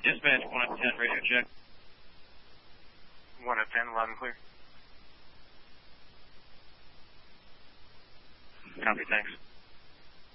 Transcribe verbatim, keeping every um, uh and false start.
Dispatch one oh ten, radio check. one oh ten, loud and clear. Copy, thanks.